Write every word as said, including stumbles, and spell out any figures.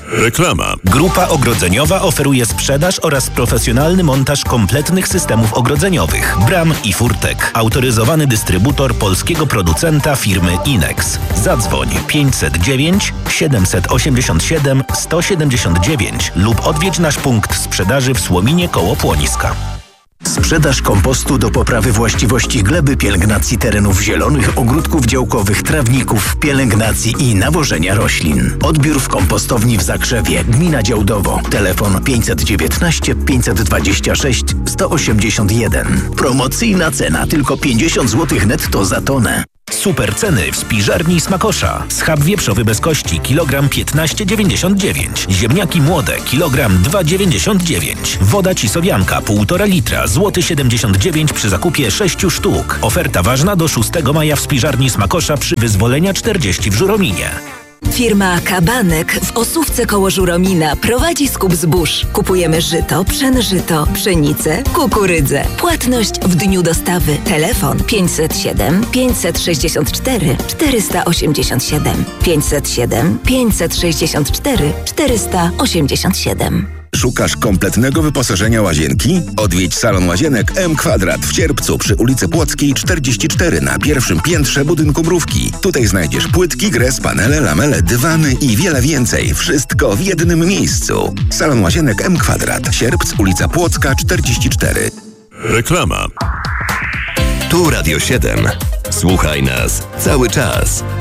Reklama. Grupa Ogrodzeniowa oferuje sprzedaż oraz profesjonalny montaż kompletnych systemów ogrodzeniowych, bram i furtek. Autoryzowany dystrybutor polskiego producenta firmy Inex. Zadzwoń pięćset dziewięć siedemset osiemdziesiąt siedem sto siedemdziesiąt dziewięć lub odwiedź nasz punkt sprzedaży w Słominie koło Płoniska. Sprzedaż kompostu do poprawy właściwości gleby, pielęgnacji terenów zielonych, ogródków działkowych, trawników, pielęgnacji i nawożenia roślin. Odbiór w kompostowni w Zakrzewie, gmina Działdowo. Telefon pięćset dziewiętnaście pięćset dwadzieścia sześć sto osiemdziesiąt jeden. Promocyjna cena tylko pięćdziesiąt złotych netto za tonę. Super ceny w spiżarni Smakosza. Schab wieprzowy bez kości, kilogram piętnaście dziewięćdziesiąt dziewięć. Ziemniaki młode, kilogram dwa dziewięćdziesiąt dziewięć. Woda cisowianka, półtora litra, złoty siedemdziesiąt dziewięć przy zakupie sześciu sztuk. Oferta ważna do szóstego maja w spiżarni Smakosza przy Wyzwolenia czterdzieści w Żurominie. Firma Kabanek w Osówce koło Żuromina prowadzi skup zbóż. Kupujemy żyto, pszenżyto, pszenicę, kukurydzę. Płatność w dniu dostawy. Telefon pięćset siedem pięćset sześćdziesiąt cztery czterysta osiemdziesiąt siedem. pięćset siedem pięćset sześćdziesiąt cztery czterysta osiemdziesiąt siedem. Szukasz kompletnego wyposażenia łazienki? Odwiedź salon łazienek M Kwadrat w Cierpcu przy ulicy Płockiej czterdzieści cztery na pierwszym piętrze budynku Mrówki. Tutaj znajdziesz płytki, gres, panele, lamele, dywany i wiele więcej. Wszystko w jednym miejscu. Salon łazienek M Kwadrat. Sierpc, ulica Płocka czterdzieści cztery. Reklama. Tu Radio siedem. Słuchaj nas cały czas.